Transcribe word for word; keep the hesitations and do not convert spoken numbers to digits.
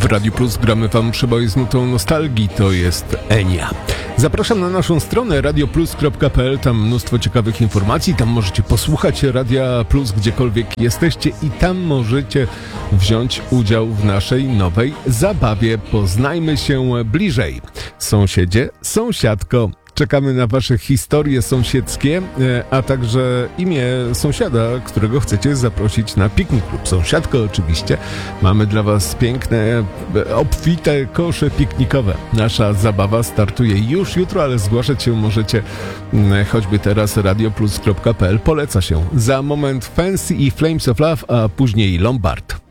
W Radiu Plus gramy wam przeboje z nutą nostalgii, to jest Enia. Zapraszam na naszą stronę radio plus kropka p l, tam mnóstwo ciekawych informacji, tam możecie posłuchać Radia Plus gdziekolwiek jesteście i tam możecie wziąć udział w naszej nowej zabawie. Poznajmy się bliżej. Sąsiedzie, sąsiadko. Czekamy na wasze historie sąsiedzkie, a także imię sąsiada, którego chcecie zaprosić na piknik lub sąsiadkę oczywiście. Mamy dla was piękne, obfite kosze piknikowe. Nasza zabawa startuje już jutro, ale zgłaszać się możecie choćby teraz radio plus kropka p l. Poleca się. Za moment Fancy i Flames of Love, a później Lombard.